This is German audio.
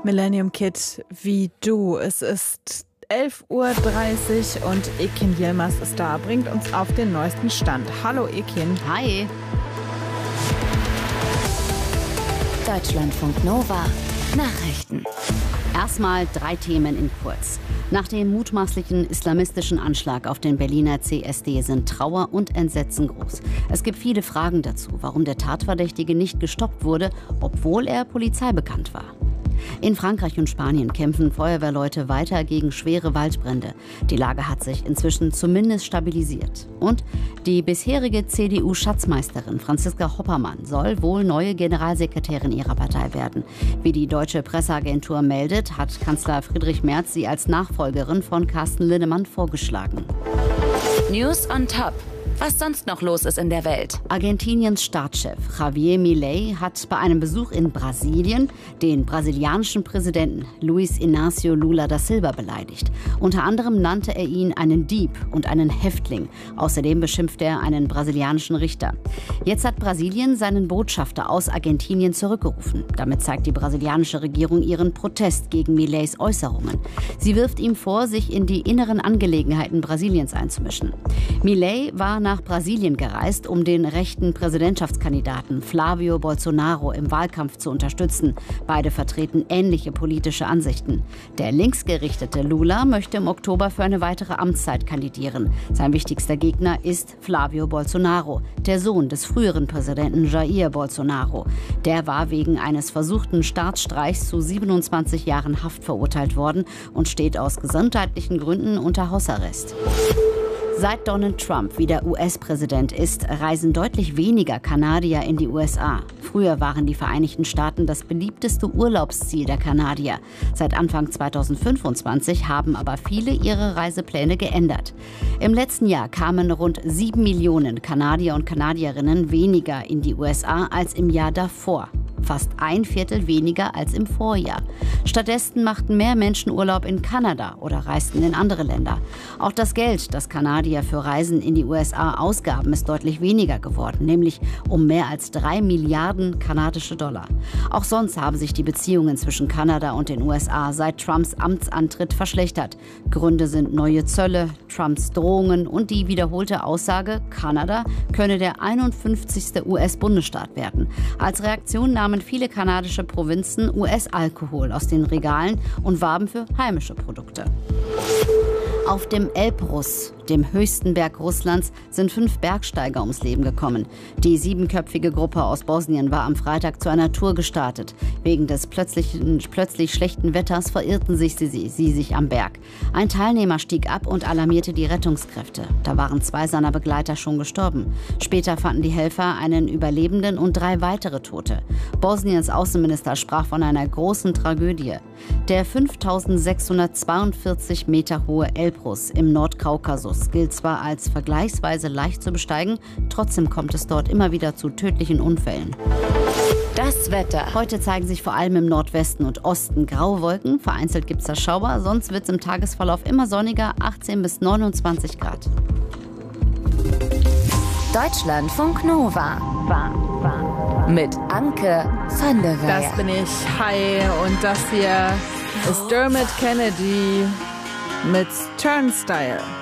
Millennium Kid wie du. Es ist 11:30 Uhr und Ekin Yilmaz ist da, bringt uns auf den neuesten Stand. Hallo Ekin. Hi. Deutschlandfunk Nova. Nachrichten. Erstmal 3 Themen in kurz. Nach dem mutmaßlichen islamistischen Anschlag auf den Berliner CSD sind Trauer und Entsetzen groß. Es gibt viele Fragen dazu, warum der Tatverdächtige nicht gestoppt wurde, obwohl er polizeibekannt war. In Frankreich und Spanien kämpfen Feuerwehrleute weiter gegen schwere Waldbrände. Die Lage hat sich inzwischen zumindest stabilisiert. Und die bisherige CDU-Schatzmeisterin Franziska Hoppermann soll wohl neue Generalsekretärin ihrer Partei werden. Wie die deutsche Presseagentur meldet, hat Kanzler Friedrich Merz sie als Nachfolgerin von Carsten Linnemann vorgeschlagen. News on Top. Was sonst noch los ist in der Welt. Argentiniens Staatschef Javier Milei hat bei einem Besuch in Brasilien den brasilianischen Präsidenten Luiz Inácio Lula da Silva beleidigt. Unter anderem nannte er ihn einen Dieb und einen Häftling. Außerdem beschimpfte er einen brasilianischen Richter. Jetzt hat Brasilien seinen Botschafter aus Argentinien zurückgerufen. Damit zeigt die brasilianische Regierung ihren Protest gegen Mileis Äußerungen. Sie wirft ihm vor, sich in die inneren Angelegenheiten Brasiliens einzumischen. Milei war nach Brasilien gereist, um den rechten Präsidentschaftskandidaten Flavio Bolsonaro im Wahlkampf zu unterstützen. Beide vertreten ähnliche politische Ansichten. Der linksgerichtete Lula möchte im Oktober für eine weitere Amtszeit kandidieren. Sein wichtigster Gegner ist Flavio Bolsonaro, der Sohn des früheren Präsidenten Jair Bolsonaro. Der war wegen eines versuchten Staatsstreichs zu 27 Jahren Haft verurteilt worden und steht aus gesundheitlichen Gründen unter Hausarrest. Seit Donald Trump wieder US-Präsident ist, reisen deutlich weniger Kanadier in die USA. Früher waren die Vereinigten Staaten das beliebteste Urlaubsziel der Kanadier. Seit Anfang 2025 haben aber viele ihre Reisepläne geändert. Im letzten Jahr kamen rund 7 Millionen Kanadier und Kanadierinnen weniger in die USA als im Jahr davor. Fast 1/4 weniger als im Vorjahr. Stattdessen machten mehr Menschen Urlaub in Kanada oder reisten in andere Länder. Auch das Geld, das Kanadier für Reisen in die USA ausgaben, ist deutlich weniger geworden, nämlich um mehr als 3 Milliarden kanadische Dollar. Auch sonst haben sich die Beziehungen zwischen Kanada und den USA seit Trumps Amtsantritt verschlechtert. Gründe sind neue Zölle, Trumps Drohungen und die wiederholte Aussage, Kanada könne der 51. US-Bundesstaat werden. Als Reaktion nahmen viele kanadische Provinzen US-Alkohol aus den Regalen und warben für heimische Produkte. Auf dem Elbrus, dem höchsten Berg Russlands, sind 5 Bergsteiger ums Leben gekommen. Die 7-köpfige Gruppe aus Bosnien war am Freitag zu einer Tour gestartet. Wegen des plötzlich schlechten Wetters verirrten sie sich am Berg. Ein Teilnehmer stieg ab und alarmierte die Rettungskräfte. Da waren 2 seiner Begleiter schon gestorben. Später fanden die Helfer einen Überlebenden und 3 weitere Tote. Bosniens Außenminister sprach von einer großen Tragödie. Der 5642 Meter hohe Elbrus im Nordkaukasus gilt zwar als vergleichsweise leicht zu besteigen, trotzdem kommt es dort immer wieder zu tödlichen Unfällen. Das Wetter. Heute zeigen sich vor allem im Nordwesten und Osten graue Wolken. Vereinzelt gibt es da Schauer, sonst wird es im Tagesverlauf immer sonniger, 18 bis 29 Grad. Deutschlandfunk Nova. Mit Anke van der Weyer. Das bin ich. Hi. Und das hier ist Dermot Kennedy mit Turnstile.